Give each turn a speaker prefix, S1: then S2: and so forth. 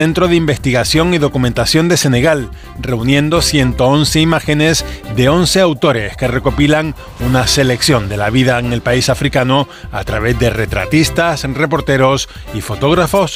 S1: Centro de Investigación y Documentación de Senegal, reuniendo 111 imágenes de 11 autores que recopilan una selección de la vida en el país africano a través de retratistas, reporteros y fotógrafos